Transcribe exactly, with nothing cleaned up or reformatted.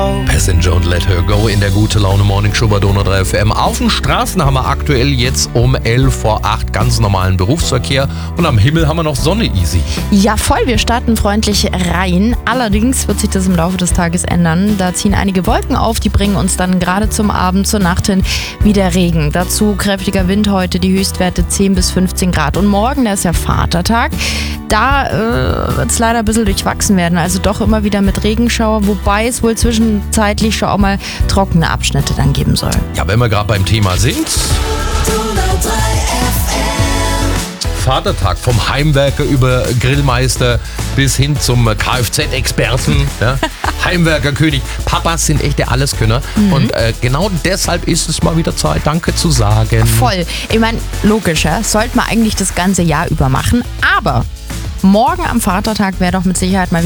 Frau. Passenger und Let Her Go in der Gute Laune Morning Show bei Donau drei F M. Auf den Straßen haben wir aktuell jetzt um elf vor acht ganz normalen Berufsverkehr und am Himmel haben wir noch Sonne, easy. Ja, voll. Wir starten freundlich rein. Allerdings wird sich das im Laufe des Tages ändern. Da ziehen einige Wolken auf, die bringen uns dann gerade zum Abend, zur Nacht hin wieder Regen. Dazu kräftiger Wind heute, die Höchstwerte zehn bis fünfzehn Grad. Und morgen, da ist ja Vatertag, da äh, wird es leider ein bisschen durchwachsen werden. Also doch immer wieder mit Regenschauer, wobei es wohl zwischenzeitlich schon auch mal trockene Abschnitte dann geben soll. Ja, wenn wir gerade beim Thema sind. Vatertag, vom Heimwerker über Grillmeister bis hin zum Kfz-Experten, ja? Heimwerkerkönig. Papas sind echte Alleskönner. Mhm. Und äh, genau deshalb ist es mal wieder Zeit, Danke zu sagen. Voll. Ich meine, logisch, ja? Sollte man eigentlich das ganze Jahr über machen. Aber morgen am Vatertag wäre doch mit Sicherheit mal